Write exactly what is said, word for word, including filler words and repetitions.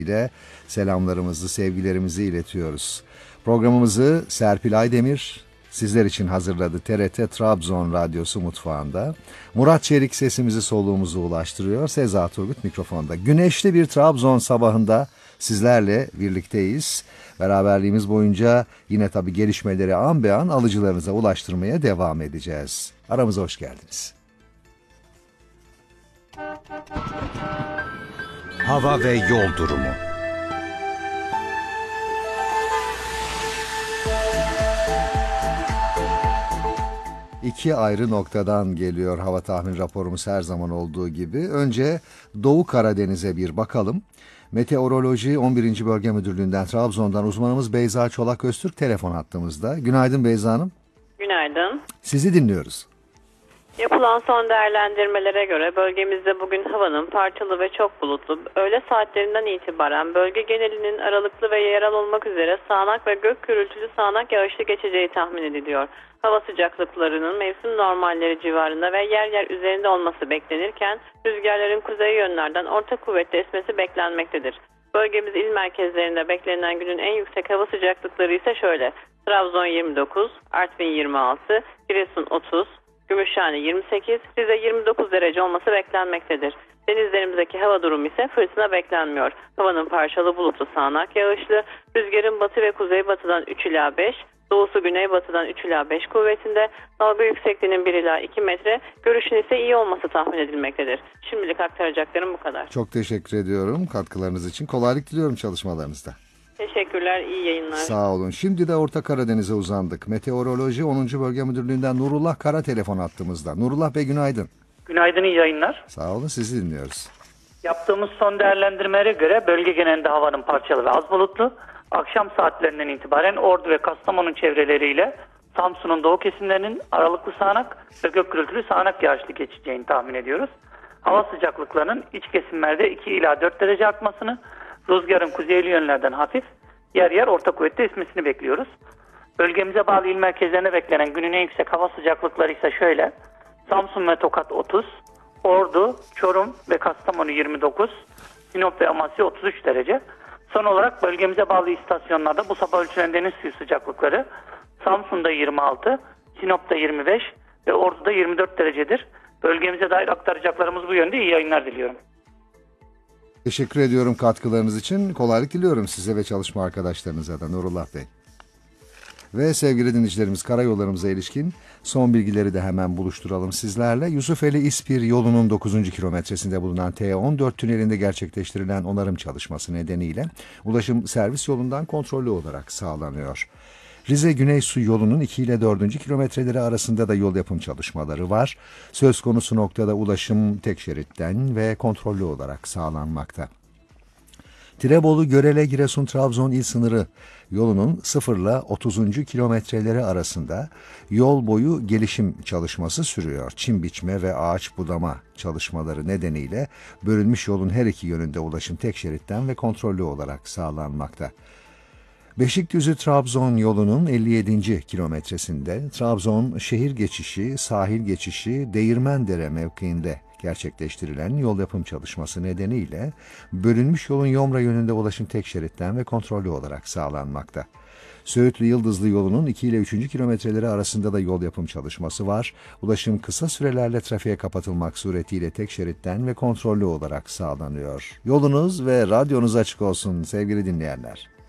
ile selamlarımızı, sevgilerimizi iletiyoruz. Programımızı Serpil Aydemir sizler için hazırladı. T R T Trabzon Radyosu mutfağında. Murat Çelik sesimizi soluğumuzu ulaştırıyor. Seza Turgut mikrofonda. Güneşli bir Trabzon sabahında sizlerle birlikteyiz. Beraberliğimiz boyunca yine tabii gelişmeleri an be an alıcılarınıza ulaştırmaya devam edeceğiz. Aramıza hoş geldiniz. Hava ve yol durumu. İki ayrı noktadan geliyor hava tahmin raporumuz her zaman olduğu gibi. Önce Doğu Karadeniz'e bir bakalım. Meteoroloji on birinci Bölge Müdürlüğü'nden Trabzon'dan uzmanımız Beyza Çolak Öztürk telefon hattımızda. Günaydın Beyza Hanım. Günaydın. Sizi dinliyoruz. Yapılan son değerlendirmelere göre bölgemizde bugün havanın parçalı ve çok bulutlu, öğle saatlerinden itibaren bölge genelinin aralıklı ve yerel olmak üzere sağanak ve gök gürültülü sağanak yağışlı geçeceği tahmin ediliyor. Hava sıcaklıklarının mevsim normalleri civarında ve yer yer üzerinde olması beklenirken rüzgarların kuzey yönlerden orta kuvvetli esmesi beklenmektedir. Bölgemiz il merkezlerinde beklenen günün en yüksek hava sıcaklıkları ise şöyle: Trabzon yirmi dokuz, Artvin yirmi altı, Giresun otuz, Gümüşhane yirmi sekiz, Rize yirmi dokuz derece olması beklenmektedir. Denizlerimizdeki hava durumu ise fırtına beklenmiyor. Havanın parçalı bulutlu sağanak yağışlı, rüzgarın batı ve kuzeybatıdan üç ila beş, doğusu güneybatıdan üç ila beş kuvvetinde, dalga yüksekliğinin bir ila iki metre, görüşün ise iyi olması tahmin edilmektedir. Şimdilik aktaracaklarım bu kadar. Çok teşekkür ediyorum katkılarınız için. Kolaylık diliyorum çalışmalarınızda. Teşekkürler, iyi yayınlar. Sağ olun. Şimdi de Orta Karadeniz'e uzandık. Meteoroloji onuncu Bölge Müdürlüğü'nden Nurullah Kara telefon attığımızda. Nurullah Bey günaydın. Günaydın, iyi yayınlar. Sağ olun, sizi dinliyoruz. Yaptığımız son değerlendirmelere göre bölge genelinde havanın parçalı ve az bulutlu. Akşam saatlerinden itibaren Ordu ve Kastamonu çevreleriyle Samsun'un doğu kesimlerinin aralıklı sağanak ve gök gürültülü sağanak yağışlı geçeceğini tahmin ediyoruz. Hava sıcaklıklarının iç kesimlerde iki ila dört derece artmasını, rüzgarın kuzeyli yönlerden hafif, yer yer orta kuvvetli esmesini bekliyoruz. Bölgemize bağlı il merkezlerine beklenen günün en yüksek hava sıcaklıkları ise şöyle: Samsun ve Tokat otuz, Ordu, Çorum ve Kastamonu yirmi dokuz, Sinop ve Amasya otuz üç derece. Son olarak bölgemize bağlı istasyonlarda bu sabah ölçülen deniz suyu sıcaklıkları Samsun'da yirmi altı, Sinop'ta yirmi beş ve Ordu'da yirmi dört derecedir. Bölgemize dair aktaracaklarımız bu yönde. İyi yayınlar diliyorum. Teşekkür ediyorum katkılarınız için. Kolaylık diliyorum size ve çalışma arkadaşlarınıza da Nurullah Bey. Ve sevgili dinleyicilerimiz, karayollarımıza ilişkin son bilgileri de hemen buluşturalım sizlerle. Yusufeli İspir yolunun dokuzuncu kilometresinde bulunan T on dört tünelinde gerçekleştirilen onarım çalışması nedeniyle ulaşım servis yolundan kontrollü olarak sağlanıyor. Rize Güneysu yolunun iki ile dördüncü kilometreleri arasında da yol yapım çalışmaları var. Söz konusu noktada ulaşım tek şeritten ve kontrollü olarak sağlanmakta. Tirebolu Görele Giresun Trabzon il sınırı yolunun sıfır ile otuzuncu kilometreleri arasında yol boyu gelişim çalışması sürüyor. Çim biçme ve ağaç budama çalışmaları nedeniyle bölünmüş yolun her iki yönünde ulaşım tek şeritten ve kontrollü olarak sağlanmakta. Beşikdüzü Trabzon yolunun elli yedinci kilometresinde Trabzon şehir geçişi, sahil geçişi Değirmendere mevkiinde gerçekleştirilen yol yapım çalışması nedeniyle bölünmüş yolun Yomra yönünde ulaşım tek şeritten ve kontrollü olarak sağlanmakta. Söğütlü Yıldızlı yolunun iki ile üçüncü kilometreleri arasında da yol yapım çalışması var. Ulaşım kısa sürelerle trafiğe kapatılmak suretiyle tek şeritten ve kontrollü olarak sağlanıyor. Yolunuz ve radyonuz açık olsun sevgili dinleyenler.